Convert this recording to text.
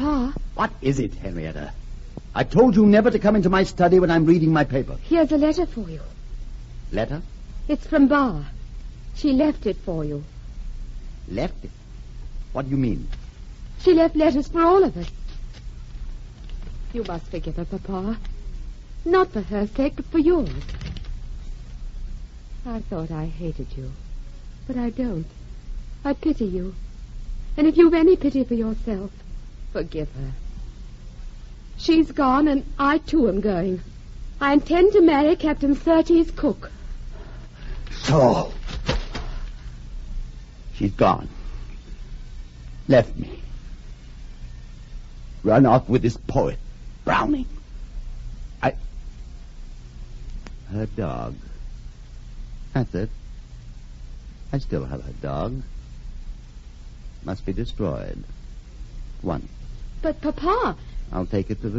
Papa. What is it, Henrietta? I told you never to come into my study when I'm reading my paper. Here's a letter for you. Letter? It's from Bar. She left it for you. Left it? What do you mean? She left letters for all of us. You must forgive her, Papa. Not for her sake, but for yours. I thought I hated you, but I don't. I pity you. And if you've any pity for yourself, forgive her. She's gone, and I, too, am going. I intend to marry Captain Surtees' cook. So, she's gone. Left me. Run off with this poet, Browning. Her dog. That's it. I still have her dog. Must be destroyed. Once. But, Papa... I'll take it to the